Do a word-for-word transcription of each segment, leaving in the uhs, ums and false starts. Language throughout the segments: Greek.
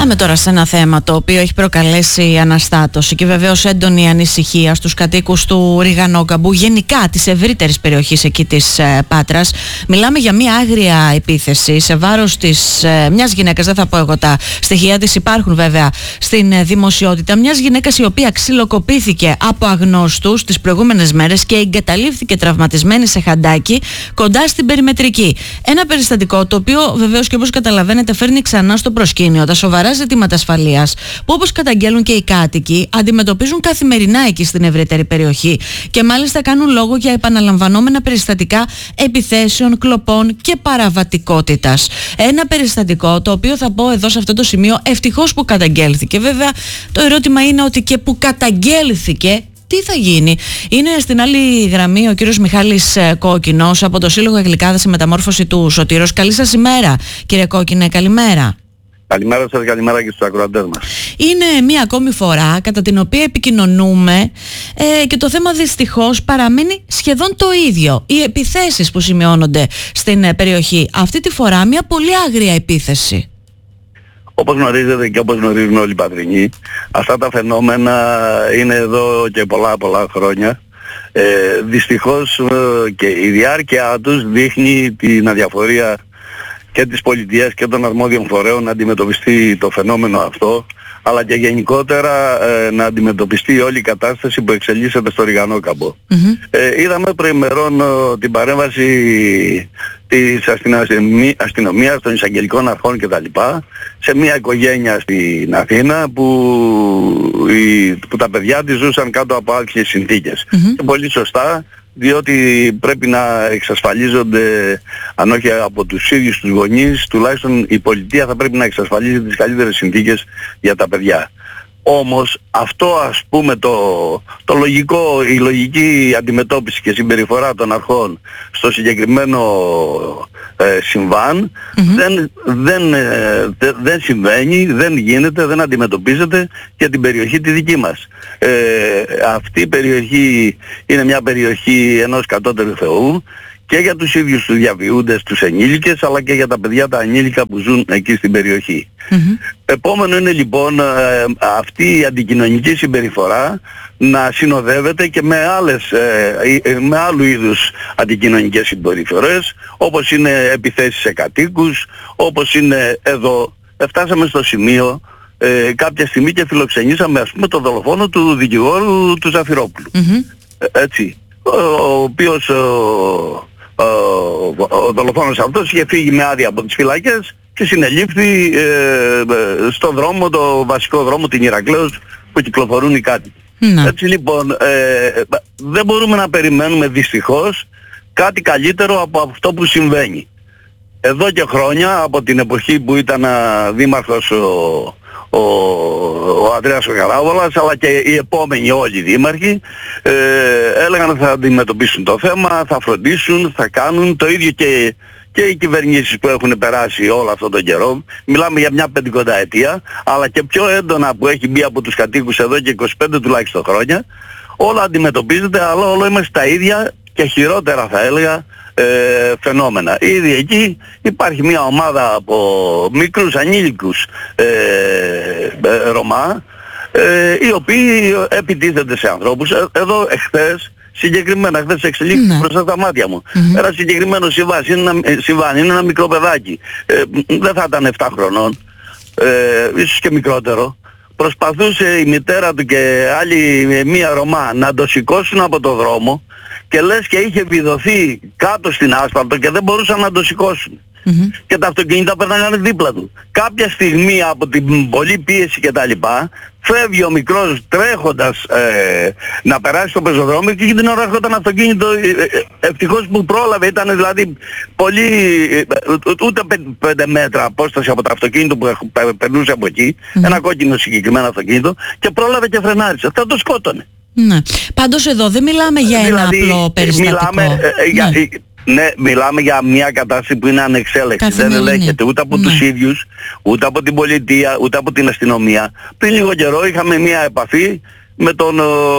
Πάμε τώρα σε ένα θέμα το οποίο έχει προκαλέσει αναστάτωση και βεβαίως έντονη ανησυχία στους κατοίκους του Ριγανόκαμπου, γενικά της ευρύτερης περιοχής εκεί της ε, Πάτρας. Μιλάμε για μια άγρια επίθεση σε βάρος της, ε, μιας γυναίκας, δεν θα πω εγώ τα στοιχεία της, υπάρχουν βέβαια στην ε, δημοσιότητα, μιας γυναίκας η οποία ξυλοκοπήθηκε από αγνώστους τις προηγούμενες μέρες και εγκαταλείφθηκε τραυματισμένη σε χαντάκι κοντά στην περιμετρική. Ένα περιστατικό το οποίο βεβαίως και όπως καταλαβαίνετε φέρνει ξανά στο προσκήνιο τα σοβαρά ζητήματα ασφαλείας που, όπως καταγγέλουν και οι κάτοικοι, αντιμετωπίζουν καθημερινά εκεί στην ευρύτερη περιοχή και μάλιστα κάνουν λόγο για επαναλαμβανόμενα περιστατικά επιθέσεων, κλοπών και παραβατικότητας. Ένα περιστατικό το οποίο θα πω εδώ σε αυτό το σημείο ευτυχώς που καταγγέλθηκε. Βέβαια το ερώτημα είναι ότι και που καταγγέλθηκε, τι θα γίνει? Είναι στην άλλη γραμμή ο κύριος Μιχάλης Κόκκινος από το Σύλλογο Αγγλικάδας η Μεταμόρφωση του Σωτήρος. Καλή σας ημέρα, κύριε Κόκκινε, καλημέρα. Καλημέρα σας, καλημέρα και στους ακροατές μας. Είναι μία ακόμη φορά κατά την οποία επικοινωνούμε ε, και το θέμα δυστυχώς παραμένει σχεδόν το ίδιο. Οι επιθέσεις που σημειώνονται στην ε, περιοχή. Αυτή τη φορά μία πολύ άγρια επίθεση. Όπως γνωρίζετε και όπως γνωρίζουν όλοι οι Πατρινοί, αυτά τα φαινόμενα είναι εδώ και πολλά πολλά χρόνια. Ε, δυστυχώς ε, και η διάρκεια τους δείχνει την αδιαφορία και της πολιτείας και των αρμόδιων φορέων να αντιμετωπιστεί το φαινόμενο αυτό, αλλά και γενικότερα ε, να αντιμετωπιστεί όλη η κατάσταση που εξελίσσεται στο Ριγανόκαμπο. Mm-hmm. Ε, είδαμε προημερών ε, την παρέμβαση της αστυνομίας, αστυνομίας των εισαγγελικών αρχών κτλ. Σε μια οικογένεια στην Αθήνα που, η, που τα παιδιά της ζούσαν κάτω από άλκιες συνθήκες. Mm-hmm. Και πολύ σωστά, διότι πρέπει να εξασφαλίζονται, αν όχι από τους ίδιους τους γονείς, τουλάχιστον η πολιτεία θα πρέπει να εξασφαλίζει τις καλύτερες συνθήκες για τα παιδιά. Όμως αυτό, ας πούμε, το, το λογικό, η λογική αντιμετώπιση και συμπεριφορά των αρχών στο συγκεκριμένο ε, συμβάν mm-hmm. δεν, δεν, ε, δε, δεν συμβαίνει, δεν γίνεται, δεν αντιμετωπίζεται για την περιοχή τη δική μας. Ε, αυτή η περιοχή είναι μια περιοχή ενός κατώτερου Θεού και για τους ίδιους τους διαβιούντες, τους ενήλικες, αλλά και για τα παιδιά τα ανήλικα που ζουν εκεί στην περιοχή. Mm-hmm. Επόμενο είναι λοιπόν ε, αυτή η αντικοινωνική συμπεριφορά να συνοδεύεται και με άλλες, ε, ε, με άλλου είδους αντικοινωνικές συμπεριφορές, όπως είναι επιθέσεις σε κατοίκους, όπως είναι εδώ, φτάσαμε στο σημείο ε, κάποια στιγμή και φιλοξενήσαμε, ας πούμε, το δολοφόνο του δικηγόρου του Ζαφυρόπουλου. Mm-hmm. Ε, έτσι, ο, ο οποίος ο, ο, ο, ο δολοφόνος αυτός είχε φύγει με άδεια από τις φυλακές και συνελήφθη ε, στο δρόμο, το βασικό δρόμο, την Ηρακλέως, που κυκλοφορούν οι κάτοικοι. Mm. Έτσι λοιπόν, ε, δεν μπορούμε να περιμένουμε δυστυχώς κάτι καλύτερο από αυτό που συμβαίνει. Εδώ και χρόνια, από την εποχή που ήταν δήμαρχος ο, ο, ο Ανδρέας ο Καράβολας, αλλά και οι επόμενοι όλοι οι δήμαρχοι, ε, έλεγαν ότι θα αντιμετωπίσουν το θέμα, θα φροντίσουν, θα κάνουν το ίδιο και, και οι κυβερνήσεις που έχουν περάσει όλο αυτόν τον καιρό. Μιλάμε για μια πεντηκονταετία, αλλά και πιο έντονα που έχει μπει από τους κατοίκους εδώ και είκοσι πέντε τουλάχιστον χρόνια. Όλα αντιμετωπίζονται, αλλά όλα είμαστε τα ίδια και χειρότερα θα έλεγα ε, φαινόμενα. Ήδη εκεί υπάρχει μια ομάδα από μικρούς ανήλικους ε, ε, Ρωμά, ε, οι οποίοι επιτίθενται σε ανθρώπους. Ε, εδώ εχθές, συγκεκριμένα χθες εξελίχθηκε ναι. μπροστά στα μάτια μου. Mm-hmm. Ένα συγκεκριμένο συμβάν είναι, συμβάν, είναι ένα μικρό παιδάκι. Ε, δεν θα ήταν επτά χρονών, ε, ίσως και μικρότερο. Προσπαθούσε η μητέρα του και άλλη μία Ρωμά να το σηκώσουν από το δρόμο και λες και είχε βιδωθεί κάτω στην άσφαλτο και δεν μπορούσαν να το σηκώσουν. Mm-hmm. Και τα αυτοκίνητα περνάγανε δίπλα του. Κάποια στιγμή από την πολλή πίεση και τα λοιπά, φεύγει ο μικρός τρέχοντας ε, να περάσει στο πεζοδρόμιο και την ώρα έρχονταν αυτοκίνητο, ε, ε, ευτυχώς που πρόλαβε, ήταν δηλαδή πολύ, ε, ούτε πέντε μέτρα απόσταση από το αυτοκίνητο που ε, περνούσε από εκεί, mm-hmm. ένα κόκκινο συγκεκριμένο αυτοκίνητο, και πρόλαβε και φρενάρισε. Αυτό το σκότωνε. Ναι. Πάντως εδώ δεν μιλάμε για ένα δηλαδή, απλό περιστατικό. Μιλάμε, ε, ε, για, ναι. Ναι, μιλάμε για μια κατάσταση που είναι ανεξέλεκτη. Δεν ελέγχεται ούτε από ναι. τους ίδιους, ούτε από την πολιτεία, ούτε από την αστυνομία. Πριν λίγο καιρό είχαμε μια επαφή με τον,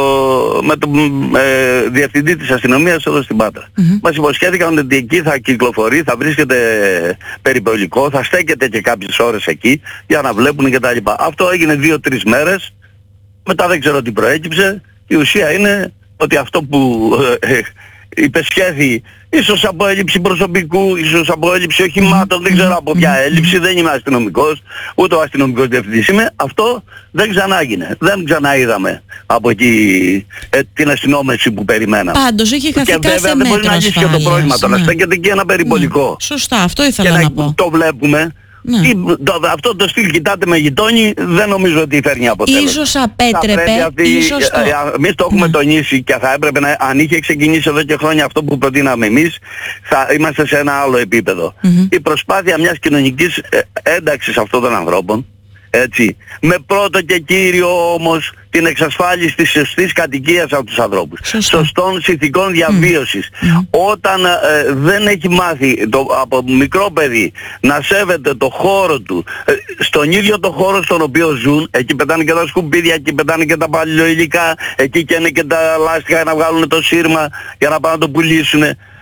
με τον ε, διευθυντή της αστυνομίας εδώ στην Πάτρα. Mm-hmm. Μας υποσχέθηκαν ότι εκεί θα κυκλοφορεί, θα βρίσκεται περιπολικό, θα στέκεται και κάποιες ώρες εκεί για να βλέπουν και τα λοιπά. Αυτό έγινε δύο-τρεις μέρες, μετά δεν ξέρω τι προέκυψε. Η ουσία είναι ότι αυτό που ε, υπεσχέθη, ίσως από έλλειψη προσωπικού, ίσως από έλλειψη οχημάτων, δεν ξέρω από ποια έλλειψη, δεν είμαι αστυνομικός, ούτε ο αστυνομικός διευθυντής είμαι, αυτό δεν ξανάγινε. Δεν ξαναείδαμε από εκεί ε, την αστυνόμευση που περιμέναμε. Πάντως είχε χαθεί κάθε μέτρο ασφάλειας. Και βέβαια δεν μπορεί να λύσει και το πρόβλημα τώρα, στέκεται εκεί ένα περιπολικό. Ναι. Σωστά, αυτό ήθελα και να, να πω. Το βλέπουμε. Ναι. Τι, το, αυτό το στυλ κοιτάτε με γειτόνι δεν νομίζω ότι φέρνει αποτέλεσμα. Ίσως απέτρεπε, αυτή, ίσως το... Εμείς το έχουμε ναι. τονίσει και θα έπρεπε να, αν είχε ξεκινήσει εδώ και χρόνια αυτό που προτείναμε εμείς, θα είμαστε σε ένα άλλο επίπεδο. Mm-hmm. Η προσπάθεια μιας κοινωνικής ένταξης αυτών των ανθρώπων, έτσι, με πρώτο και κύριο όμως την εξασφάλιση της σωστής κατοικίας από τους ανθρώπους, Σωστό. σωστών συνθηκών διαβίωσης. Mm. Όταν ε, δεν έχει μάθει το, από μικρό παιδί να σέβεται το χώρο του, ε, στον ίδιο το χώρο στον οποίο ζουν, εκεί πετάνε και τα σκουπίδια, εκεί πετάνε και τα παλιοϊλικά, εκεί καίνε και τα λάστιχα για να βγάλουν το σύρμα για να πάνε να το πουλήσουν.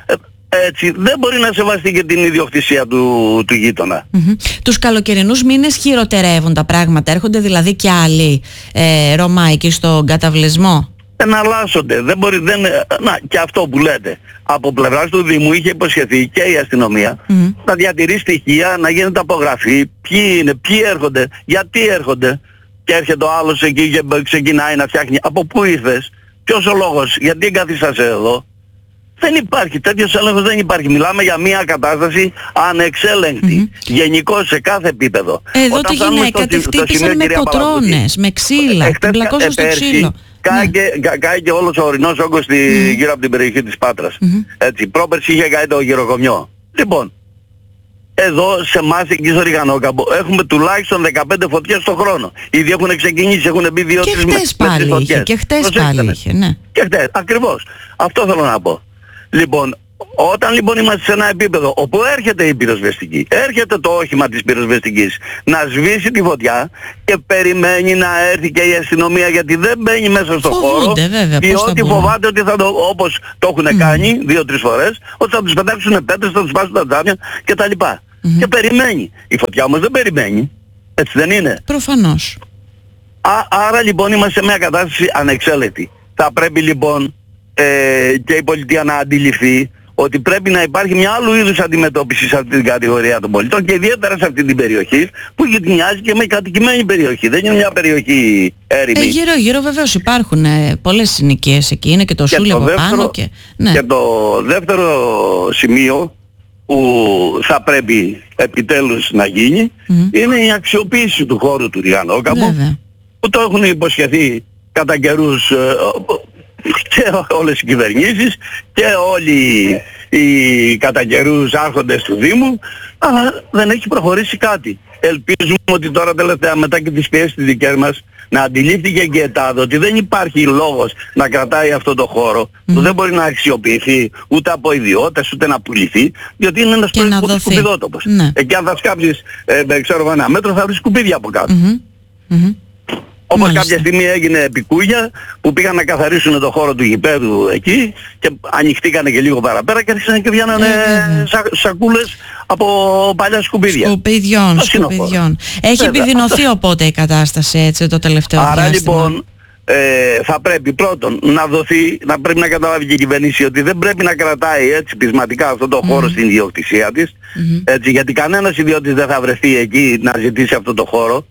Έτσι, δεν μπορεί να σεβαστεί και την ιδιοκτησία του, του γείτονα. Mm-hmm. Τους καλοκαιρινούς μήνες χειροτερεύουν τα πράγματα, έρχονται δηλαδή και άλλοι ε, Ρωμά εκεί στον καταβλισμό. Εναλλάσσονται, δεν μπορεί, δεν, να, και αυτό που λέτε. Από πλευράς του Δήμου είχε υποσχεθεί και η αστυνομία mm-hmm. να διατηρεί στοιχεία, να γίνεται απογραφή, ποιοι είναι, ποιοι έρχονται, γιατί έρχονται. Και έρχεται ο άλλος εκεί και ξεκινάει να φτιάχνει. Από πού ήρθες, ποιος ο λόγος, γιατί εγκαθίστασαι εδώ. Δεν υπάρχει, τέτοιος έλεγχος δεν υπάρχει. Μιλάμε για μια κατάσταση ανεξέλεγκτη, mm-hmm. γενικώς σε κάθε επίπεδο. Εδώ τη γυναίκα τη χτύπησαν με κοτρώνες, με ξύλα, την πλακώσαν στο ξύλο. Κάει και όλος ο ορεινός όγκος mm. γύρω από την περιοχή της Πάτρας. Mm-hmm. Έτσι, πρόπερση είχε καεί το γυροκομιό. Λοιπόν, εδώ σε εμάς εκεί στο Ριγανόκαμπο έχουμε τουλάχιστον δεκαπέντε φωτιές το χρόνο. Ήδη έχουν ξεκινήσει, έχουν μπει δύο-τρεις με τις φωτιές. Και χτες πάλι είχε, ναι. Και χτες, ακριβώς. Αυτό θέλω να πω. Λοιπόν, όταν λοιπόν είμαστε σε ένα επίπεδο όπου έρχεται η πυροσβεστική, έρχεται το όχημα της πυροσβεστικής να σβήσει τη φωτιά και περιμένει να έρθει και η αστυνομία γιατί δεν μπαίνει μέσα στο χώρο, διότι φοβάται ότι θα το, όπως το έχουν mm. κάνει δύο-τρεις φορές, ότι θα τους πετάξουν πέτρες, θα τους σπάσουν τα τζάμια κτλ. Mm-hmm. Και περιμένει. Η φωτιά όμως δεν περιμένει. Έτσι δεν είναι. Προφανώς. Α, άρα λοιπόν είμαστε σε μια κατάσταση ανεξέλεκτη. Θα πρέπει λοιπόν ε, και η πολιτεία να αντιληφθεί ότι πρέπει να υπάρχει μια άλλου είδους αντιμετώπιση σε αυτή την κατηγορία των πολιτών και ιδιαίτερα σε αυτή την περιοχή που γειτονιάζει και με κατοικημένη περιοχή. Δεν είναι μια περιοχή έρημη. Ε, γύρω γύρω βεβαίως υπάρχουν ε, πολλές συνοικίες εκεί, είναι και το Σούλι από πάνω. Και, ναι. και το δεύτερο σημείο που θα πρέπει επιτέλους να γίνει mm-hmm. είναι η αξιοποίηση του χώρου του Ριγανόκαμπου που το έχουν υποσχεθεί κατά καιρούς ε, και όλες οι κυβερνήσεις και όλοι οι κατά καιρούς άρχοντες του Δήμου, αλλά δεν έχει προχωρήσει κάτι. Ελπίζουμε ότι τώρα τελευταία μετά και τις πιέσεις τις δικές μας να αντιλήφθηκε και η ΕΤΑΔ ότι δεν υπάρχει λόγος να κρατάει αυτό το χώρο mm. που δεν μπορεί να αξιοποιηθεί ούτε από ιδιώτες ούτε να πουληθεί, διότι είναι ένας προϊόντος σκουπιδότοπος. Ναι. Εκεί αν θα σκάψεις ε, ξέρω ένα μέτρο θα βρεις σκουπίδια από κάτω. Mm-hmm. Mm-hmm. Όπως κάποια στιγμή έγινε επικούγια που πήγαν να καθαρίσουν το χώρο του γηπέδου εκεί και ανοιχτήκανε και λίγο παραπέρα και άρχισαν και βγαίνανε ε, σα, σακούλες από παλιά σκουπίδια. Σκουπιδιών, σκουπιδιών. Έχει βέβαια επιδεινωθεί οπότε η κατάσταση έτσι το τελευταίο Άρα διάστημα. λοιπόν ε, θα πρέπει πρώτον να δοθεί, να πρέπει να καταλάβει και η κυβέρνηση ότι δεν πρέπει να κρατάει έτσι πεισματικά αυτό το χώρο mm. στην ιδιοκτησία της, mm-hmm. έτσι, γιατί κανένας ιδιώτης δεν θα βρεθεί εκεί να ζητήσει αυτό το χώρο.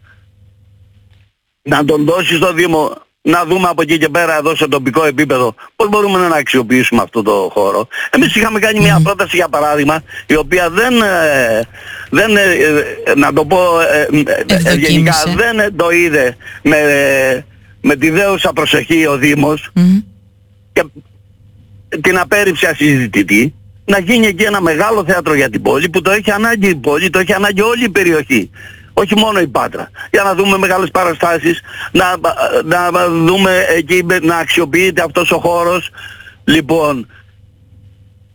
Να τον δώσει στο Δήμο, να δούμε από εκεί και πέρα εδώ σε τοπικό επίπεδο πώς μπορούμε να αξιοποιήσουμε αυτό το χώρο. Εμείς είχαμε κάνει μια πρόταση για παράδειγμα η οποία δεν, δεν να το πω ευγενικά, δεν το είδε με, με τη δέουσα προσοχή ο Δήμος mm-hmm. και την απέρριψε ασυζητητή να γίνει εκεί ένα μεγάλο θέατρο για την πόλη που το έχει ανάγκη η πόλη, το έχει ανάγκη όλη η περιοχή. Όχι μόνο η Πάτρα. Για να δούμε μεγάλες παραστάσεις, να, να δούμε εκεί να αξιοποιείται αυτός ο χώρος. Λοιπόν,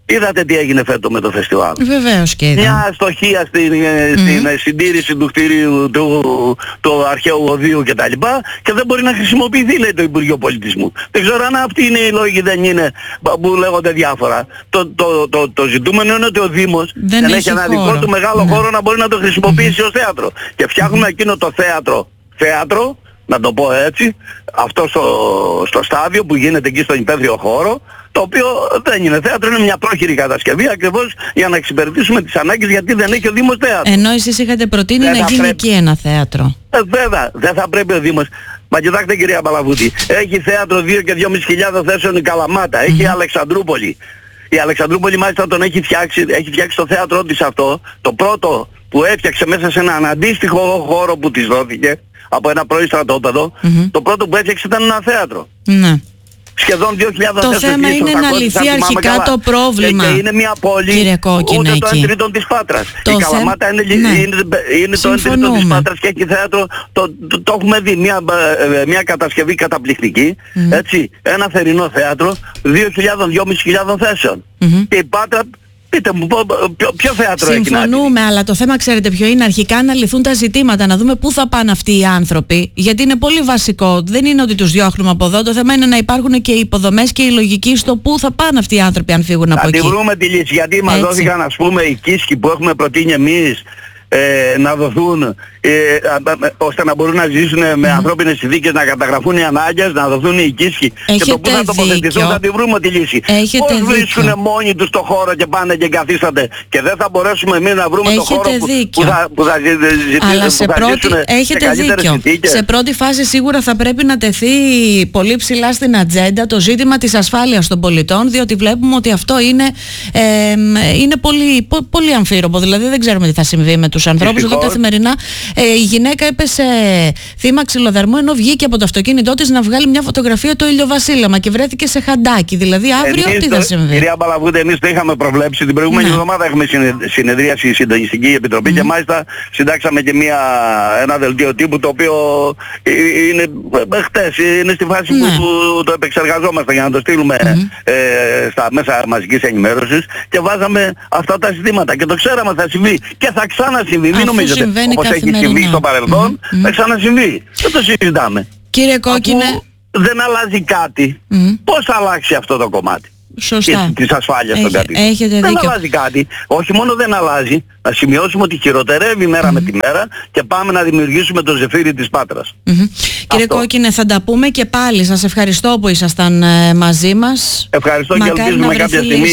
Είδατε τι έγινε φέτος με το φεστιβάλ. Βεβαίως και είδα. Μια αστοχία στην, mm. στην συντήρηση του κτηρίου του, του αρχαίου οδείου κτλ. Και δεν μπορεί να χρησιμοποιηθεί, λέει το Υπουργείο Πολιτισμού. Δεν ξέρω αν αυτοί είναι οι λόγοι, δεν είναι που λέγονται διάφορα. Το, το, το, το ζητούμενο είναι ότι ο Δήμος δεν, δεν έχει ένα χώρο. Δικό του μεγάλο ναι. χώρο να μπορεί να το χρησιμοποιήσει mm. ως θέατρο. Και φτιάχνουμε mm. εκείνο το θέατρο, θέατρο, να το πω έτσι, αυτό στο, στο στάδιο που γίνεται εκεί στον υπαίθριο χώρο, το οποίο δεν είναι θέατρο, είναι μια πρόχειρη κατασκευή ακριβώς για να εξυπηρετήσουμε τις ανάγκες, γιατί δεν έχει ο Δήμος θέατρο. Ενώ εσείς είχατε προτείνει δεν να γίνει πρέπει... εκεί ένα θέατρο. Ε, βέβαια, δεν θα πρέπει ο Δήμος. Μα κοιτάξτε κυρία Παλαβούτη, έχει θέατρο δύο και δυόμισι χιλιάδες θέσεων η Καλαμάτα, έχει mm-hmm. Αλεξανδρούπολη. Η Αλεξανδρούπολη μάλιστα τον έχει φτιάξει, έχει φτιάξει το θέατρό της αυτό, το πρώτο που έφτιαξε μέσα σε έναν αντίστοιχο χώρο που της δόθηκε, από ένα πρώην στρατόπεδο, mm-hmm. το πρώτο που έφτιαξε ήταν ένα θέατρο. Ναι. Σχεδόν δύο χιλιάδες το θέμα είναι να λυθεί αρχικά το πρόβλημα. Και, και είναι μια πόλη ούτε το εν τρίτον της Πάτρας. Το η Καλαμάτα θε... είναι, ναι. είναι, είναι το εν τρίτον της Πάτρας και έχει θέατρο, το, το, το έχουμε δει, μια, μια κατασκευή καταπληκτική, mm-hmm. έτσι, ένα θερινό θέατρο, δύο χιλιάδες με δυόμισι χιλιάδες θέσεων. Mm-hmm. Και η Πάτρα, πείτε μου, ποιο, ποιο θέατρο έχει να γίνει. Συμφωνούμε, αλλά το θέμα ξέρετε ποιο είναι, αρχικά να λυθούν τα ζητήματα, να δούμε πού θα πάνε αυτοί οι άνθρωποι, γιατί είναι πολύ βασικό. Δεν είναι ότι τους διώχνουμε από εδώ, το θέμα είναι να υπάρχουν και οι υποδομές και η λογική στο πού θα πάνε αυτοί οι άνθρωποι αν φύγουν από εκεί. Θα τη βρούμε τη λύση, γιατί μας δόθηκαν, ας πούμε, οι κίσκοι που έχουμε προτείνει εμείς, Ε, να δοθούν ε, ώστε να μπορούν να ζήσουν mm. με ανθρώπινες συνθήκες, να καταγραφούν οι ανάγκες, να δοθούν οι οικίσχοι και το που θα τοποθετηθούν θα τη βρούμε τη λύση. Πώς βρίσκουν μόνοι τους το χώρο και πάνε και καθίστανται και δεν θα μπορέσουμε εμείς να βρούμε έχετε το χώρο που, που θα, που θα ζητήσουν. Αλλά σε, πρώτη, έχετε σε δίκιο. Συνθήκες. Σε πρώτη φάση σίγουρα θα πρέπει να τεθεί πολύ ψηλά στην ατζέντα το ζήτημα της ασφάλειας των πολιτών, διότι βλέπουμε ότι αυτό είναι, ε, είναι πολύ, πο, πολύ αμφίροπο, δηλαδή δεν ξέρουμε τι θα συμβεί με τους ανθρώπους. Εδώ καθημερινά ε, η γυναίκα έπεσε θύμα ξυλοδαρμού ενώ βγήκε από το αυτοκίνητό της να βγάλει μια φωτογραφία το ηλιοβασίλεμα και βρέθηκε σε χαντάκι. Δηλαδή αύριο εμείς τι θα συμβεί. Κυρία Παλαβούτη, εμείς το είχαμε προβλέψει. Την προηγούμενη εβδομάδα έχουμε συνεδρίαση η Συντονιστική Επιτροπή mm. και μάλιστα συντάξαμε και μια, ένα δελτίο τύπου το οποίο είναι χτες, είναι στη φάση mm. που, που το επεξεργαζόμαστε για να το στείλουμε mm. ε, στα μέσα μαζικής ενημέρωσης και βάζαμε αυτά τα ζητήματα και το ξέραμε θα συμβεί και θα ξανασυμβεί. Μην νομίζετε, όπως έχει συμβεί στο παρελθόν, mm-hmm. θα ξανασυμβεί. Δεν το συζητάμε. Κύριε Κόκκινε, αφού δεν αλλάζει κάτι, mm-hmm. πώς θα αλλάξει αυτό το κομμάτι Σωστά. της ασφάλειας των κατοίκων? Δεν δίκιο. αλλάζει κάτι. Όχι μόνο δεν αλλάζει, να σημειώσουμε ότι χειροτερεύει μέρα mm-hmm. με τη μέρα και πάμε να δημιουργήσουμε το ζεφύρι της Πάτρας. Mm-hmm. Κύριε Κόκκινε, θα τα πούμε και πάλι. Σας ευχαριστώ που ήσασταν ε, μαζί μας. Ευχαριστώ. Μακάρι και ελπίζουμε κάποια στιγμή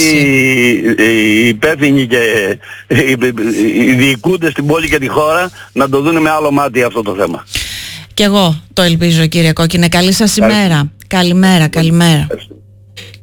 οι υπεύθυνοι και οι διοικούντες στην πόλη και τη χώρα να το δουν με άλλο μάτι αυτό το θέμα. Κι εγώ το ελπίζω, κύριε Κόκκινε. Καλή σας ημέρα. Καλημέρα, καλημέρα. Ευχαριστώ.